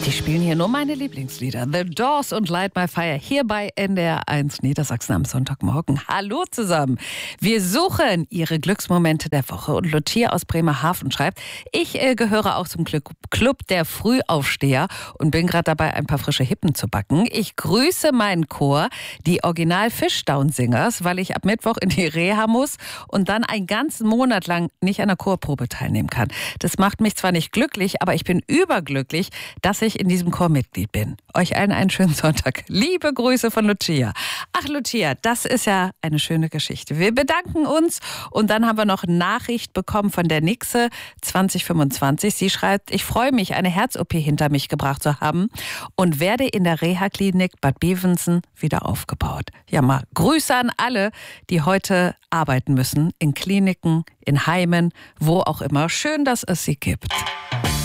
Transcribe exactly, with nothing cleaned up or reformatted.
Die spielen hier nur meine Lieblingslieder. The Doors und Light My Fire. Hier bei N D R eins Niedersachsen am Sonntagmorgen. Hallo zusammen. Wir suchen Ihre Glücksmomente der Woche. Und Lucia aus Bremerhaven schreibt, ich äh, gehöre auch zum Club der Frühaufsteher und bin gerade dabei, ein paar frische Hippen zu backen. Ich grüße meinen Chor, die Original Fishdown Singers, weil ich ab Mittwoch in die Reha muss und dann einen ganzen Monat lang nicht an der Chorprobe teilnehmen kann. Das macht mich zwar nicht glücklich, aber ich bin überglücklich, dass ich in diesem Chor Mitglied bin. Euch allen einen schönen Sonntag. Liebe Grüße von Lucia. Ach Lucia, das ist ja eine schöne Geschichte. Wir bedanken uns und dann haben wir noch eine Nachricht bekommen von der Nixe zwanzig fünfundzwanzig. Sie schreibt, ich freue mich, eine Herz-O P hinter mich gebracht zu haben und werde in der Reha-Klinik Bad Bevensen wieder aufgebaut. Ja, mal Grüße an alle, die heute arbeiten müssen, in Kliniken, in Heimen, wo auch immer. Schön, dass es sie gibt.